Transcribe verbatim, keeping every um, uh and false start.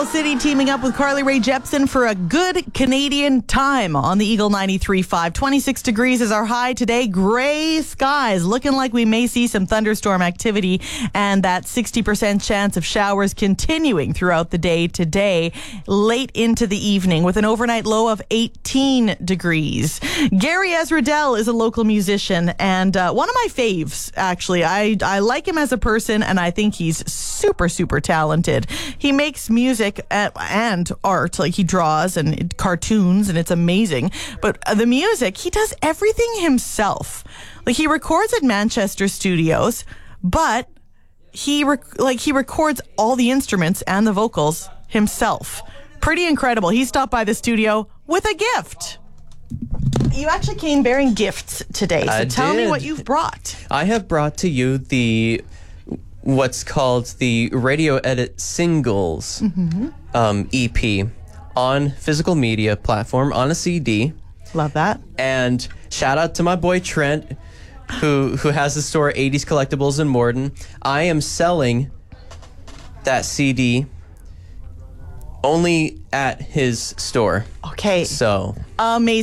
Owl City teaming up with Carly Rae Jepsen for a good Canadian time on the Eagle ninety-three point five. twenty-six degrees is our high today. Gray skies, looking like we may see some thunderstorm activity, and that sixty percent chance of showers continuing throughout the day today, late into the evening, with an overnight low of eighteen degrees. Gary Ezradell is a local musician and uh, one of my faves, actually. I, I like him as a person, and I think he's super, super talented. He makes music and art, like he draws and cartoons, and it's amazing. But the music, he does everything himself. Like, he records at Manchester Studios, but he rec- like he records all the instruments and the vocals himself. Pretty incredible. He stopped by the studio with a gift. You actually came bearing gifts today, so I tell did. me what you've brought. I have brought to you the what's called the Radio Edit Singles mm-hmm. um, E P on physical media platform on a C D. Love that. And shout out to my boy Trent, who who has the store eighties Collectibles in Morden. I am selling that C D only at his store. Okay. So amazing.